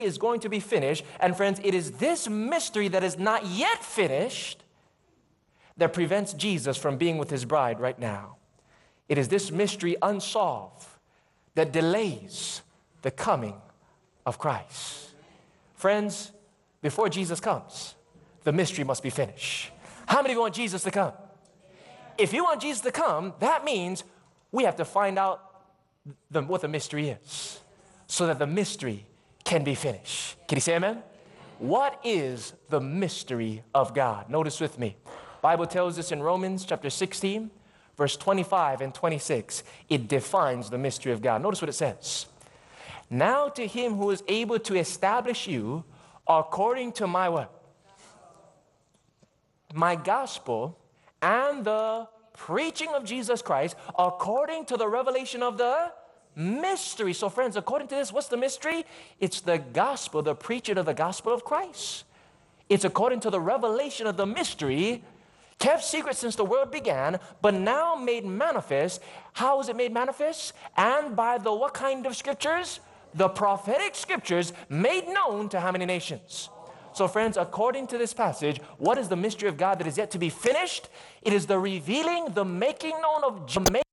is going to be finished. And friends, it is this mystery that is not yet finished that prevents Jesus from being with his bride right now. It is this mystery unsolved that delays the coming of Christ. Friends, before Jesus comes, the mystery must be finished. How many of you want Jesus to come? If you want Jesus to come, that means we have to find out what the mystery is so that the mystery can be finished. Can you say amen? What is the mystery of God? Notice with me. Bible tells us in Romans chapter 16, verse 25 and 26, it defines the mystery of God. Notice what it says. Now to him who is able to establish you according to my what? My gospel and the preaching of Jesus Christ according to the revelation of the mystery. So friends, according to this, what's the mystery? It's the gospel, the preaching of the gospel of Christ. It's according to the revelation of the mystery, kept secret since the world began, but now made manifest. How is it made manifest? And by the what kind of scriptures? The prophetic scriptures made known to how many nations? So friends, according to this passage, what is the mystery of God that is yet to be finished? It is the revealing, the making known of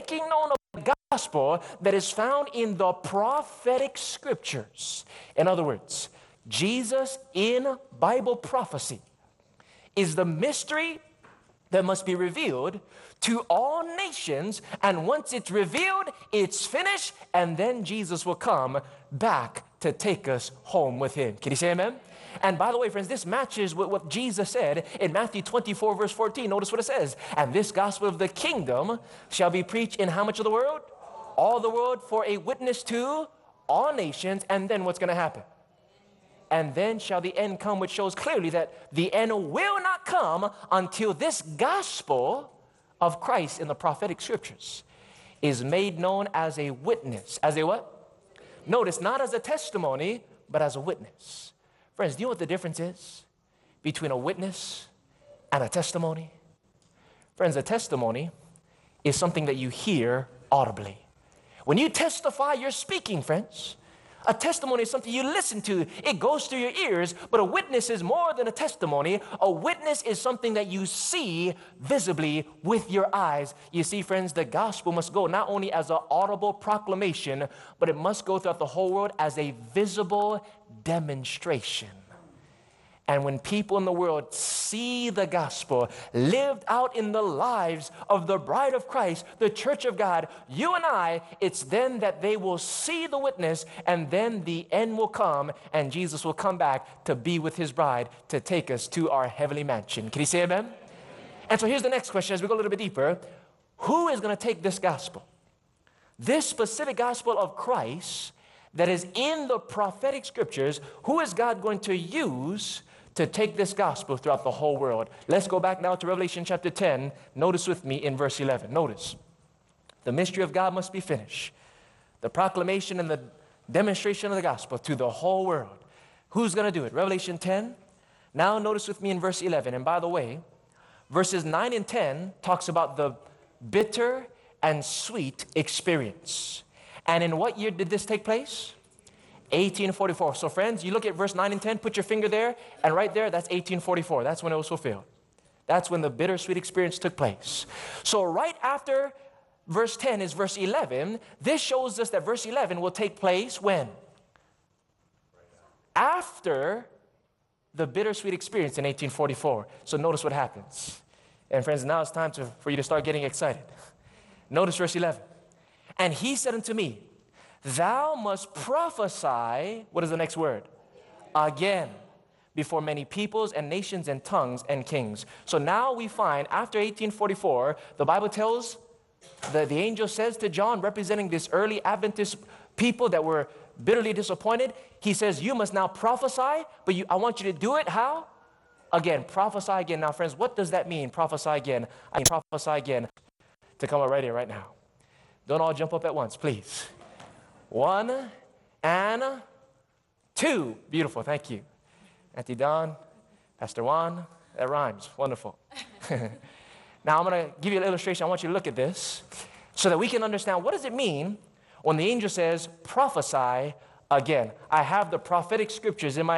the gospel that is found in the prophetic scriptures. In other words, Jesus in Bible prophecy is the mystery that must be revealed to all nations, and once it's revealed, it's finished, and then Jesus will come back to take us home with him. Can you say amen? And by the way, friends, this matches with what Jesus said in Matthew 24, verse 14. Notice what it says. And this gospel of the kingdom shall be preached in how much of the world? All the world, for a witness to all nations. And then what's going to happen? And then shall the end come, which shows clearly that the end will not come until this gospel of Christ in the prophetic scriptures is made known as a witness. As a what? Notice, not as a testimony, but as a witness. Friends, do you know what the difference is between a witness and a testimony? Friends, a testimony is something that you hear audibly. When you testify, you're speaking, friends. A testimony is something you listen to. It goes through your ears, but a witness is more than a testimony. A witness is something that you see visibly with your eyes. You see, friends, the gospel must go not only as an audible proclamation, but it must go throughout the whole world as a visible demonstration. And when people in the world see the gospel lived out in the lives of the bride of Christ, the church of God, you and I, it's then that they will see the witness, and then the end will come, and Jesus will come back to be with his bride to take us to our heavenly mansion. Can you say amen? And so here's the next question as we go a little bit deeper. Who is going to take this gospel? This specific gospel of Christ that is in the prophetic scriptures, who is God going to use to take this gospel throughout the whole world? Let's go back now to Revelation chapter 10. Notice with me in verse 11. Notice, the mystery of God must be finished. The proclamation and the demonstration of the gospel to the whole world. Who's going to do it? Revelation 10. Now notice with me in verse 11. And by the way, verses 9 and 10 talks about the bitter and sweet experience. And in what year did this take place? 1844. So friends, you look at verse 9 and 10, put your finger there, and right there, that's 1844. That's when it was fulfilled. That's when the bittersweet experience took place. So right after verse 10 is verse 11. This shows us that verse 11 will take place when? After the bittersweet experience in 1844. So notice what happens. And friends, now it's time for you to start getting excited. Notice verse 11. And he said unto me, thou must prophesy, what is the next word? Again, before many peoples and nations and tongues and kings. So now we find after 1844, the Bible tells, the angel says to John, representing this early Adventist people that were bitterly disappointed, he says, you must now prophesy, but I want you to do it, how? Again, prophesy again. Now friends, what does that mean, prophesy again? I mean, prophesy again, to come up right here, right now. Don't all jump up at once, please. 1 and 2. Beautiful, thank you. Auntie Don, Pastor Juan, that rhymes, wonderful. Now I'm going to give you an illustration. I want you to look at this so that we can understand what does it mean when the angel says prophesy Again, I have the prophetic scriptures in my